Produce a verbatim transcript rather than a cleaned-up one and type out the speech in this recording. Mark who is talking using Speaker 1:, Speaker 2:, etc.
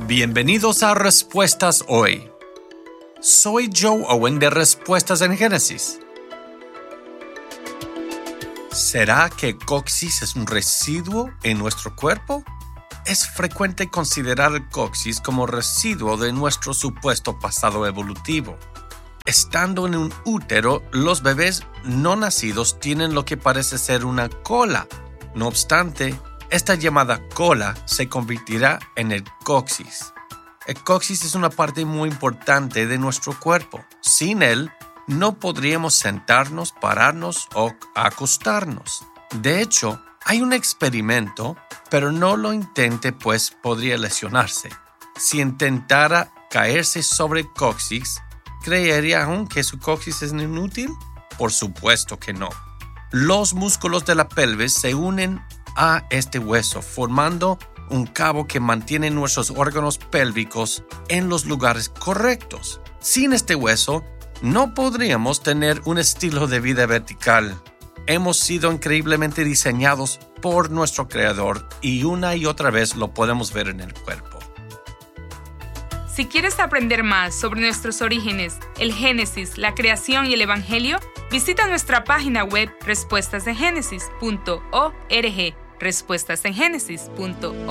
Speaker 1: Bienvenidos a Respuestas Hoy. Soy Joe Owen de Respuestas en Génesis. ¿Será que coxis es un residuo en nuestro cuerpo? Es frecuente considerar el coxis como residuo de nuestro supuesto pasado evolutivo. Estando en un útero, los bebés no nacidos tienen lo que parece ser una cola. No obstante, esta llamada cola se convertirá en el coxis. El coxis es una parte muy importante de nuestro cuerpo. Sin él, no podríamos sentarnos, pararnos o acostarnos. De hecho, hay un experimento, pero no lo intente pues podría lesionarse. Si intentara caerse sobre el coxis, ¿creería aún que su coxis es inútil? Por supuesto que no. Los músculos de la pelvis se unen a este hueso, formando un cabo que mantiene nuestros órganos pélvicos en los lugares correctos. Sin este hueso, no podríamos tener un estilo de vida vertical. Hemos sido increíblemente diseñados por nuestro Creador y una y otra vez lo podemos ver en el cuerpo.
Speaker 2: Si quieres aprender más sobre nuestros orígenes, el Génesis, la creación y el Evangelio, visita nuestra página web respuestas en génesis punto org. respuestas en génesis punto org.